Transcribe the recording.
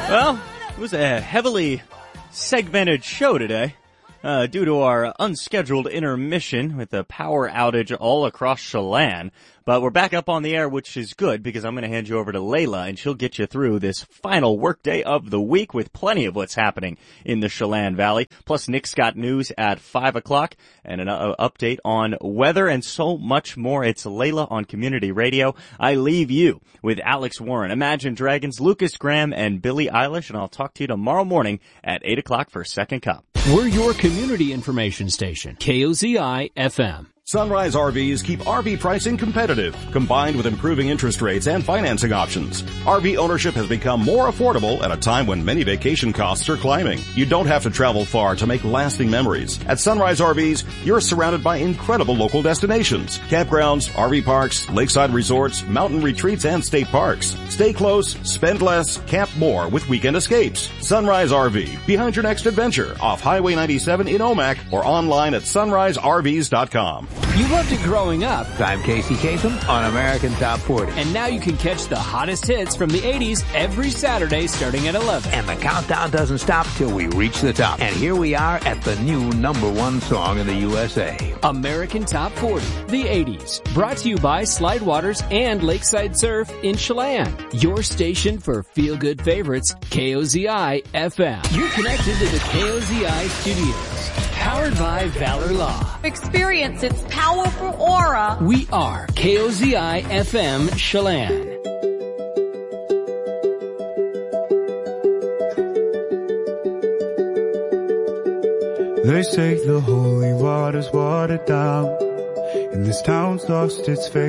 Well, it was a heavily segmented show today due to our unscheduled intermission with a power outage all across Chelan. But we're back up on the air, which is good because I'm going to hand you over to Layla, and she'll get you through this final workday of the week with plenty of what's happening in the Chelan Valley. Plus, Nick's got news at 5 o'clock and an update on weather and so much more. It's Layla on Community Radio. I leave you with Alex Warren, Imagine Dragons, Lucas Graham, and Billie Eilish, and I'll talk to you tomorrow morning at 8 o'clock for Second Cup. We're your community information station, KOZI FM. Sunrise RVs keep RV pricing competitive, combined with improving interest rates and financing options. RV ownership has become more affordable at a time when many vacation costs are climbing. You don't have to travel far to make lasting memories. At Sunrise RVs, you're surrounded by incredible local destinations, campgrounds, RV parks, lakeside resorts, mountain retreats, and state parks. Stay close, spend less, camp more with weekend escapes. Sunrise RV, behind your next adventure, off Highway 97 in Omak or online at sunriservs.com. You loved it growing up. I'm Casey Kasem on American Top 40. And now you can catch the hottest hits from the 80s every Saturday starting at 11. And the countdown doesn't stop till we reach the top. And here we are at the new #1 song in the USA. American Top 40, the 80s. Brought to you by Slidewaters and Lakeside Surf in Chelan. Your station for feel-good favorites, KOZI FM. You're connected to the KOZI studios. Powered by Valor Law. Experience its powerful aura. We are KOZI FM Chelan. They say the holy water's watered down, and this town's lost its faith.